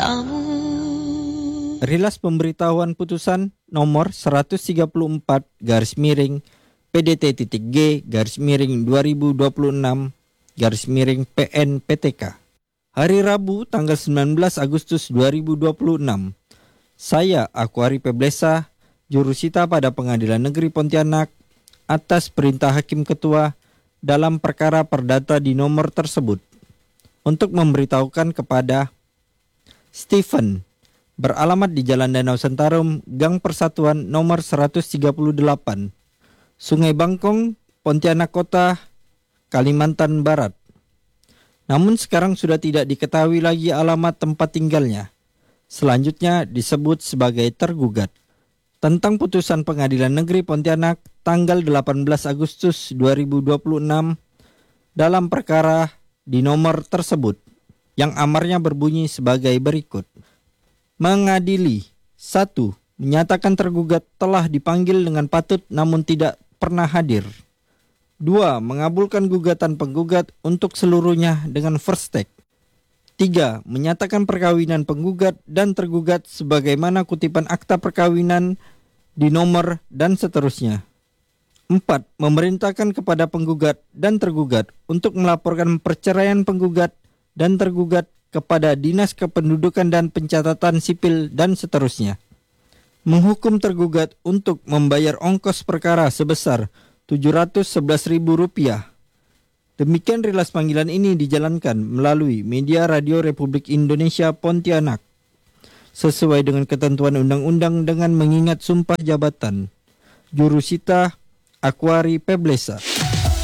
kamu. Rilas pemberitahuan putusan nomor 134 garis miring PDT.G garis miring 2026 garis miring PN/PTK. Hari Rabu tanggal 19 Agustus 2026. Saya Aquari Peblesa, jurusita pada Pengadilan Negeri Pontianak atas perintah Hakim Ketua dalam perkara perdata di nomor tersebut untuk memberitahukan kepada Stephen beralamat di Jalan Danau Sentarum, Gang Persatuan nomor 138, Sungai Bangkong, Pontianak Kota, Kalimantan Barat. Namun sekarang sudah tidak diketahui lagi alamat tempat tinggalnya. Selanjutnya disebut sebagai tergugat. Tentang putusan Pengadilan Negeri Pontianak tanggal 18 Agustus 2026 dalam perkara di nomor tersebut yang amarnya berbunyi sebagai berikut. Mengadili 1. Menyatakan tergugat telah dipanggil dengan patut namun tidak pernah hadir. 2. Mengabulkan gugatan penggugat untuk seluruhnya dengan first take. 3. Menyatakan perkawinan penggugat dan tergugat sebagaimana kutipan akta perkawinan di nomor dan seterusnya. 4. Memerintahkan kepada penggugat dan tergugat untuk melaporkan perceraian penggugat dan tergugat kepada Dinas Kependudukan dan Pencatatan Sipil dan seterusnya. Menghukum tergugat untuk membayar ongkos perkara sebesar Rp711.000. Demikian rilas panggilan ini dijalankan melalui media Radio Republik Indonesia Pontianak sesuai dengan ketentuan undang-undang dengan mengingat sumpah jabatan. Jurusita Aquari Peblesa.